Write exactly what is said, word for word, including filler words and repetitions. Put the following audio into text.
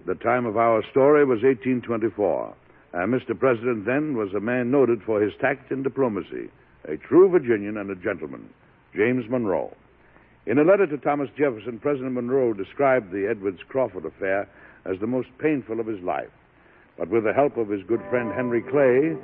The time of our story was eighteen twenty-four. And Mister President then was a man noted for his tact and diplomacy, a true Virginian and a gentleman, James Monroe. In a letter to Thomas Jefferson, President Monroe described the Edwards Crawford affair as the most painful of his life. But with the help of his good friend Henry Clay,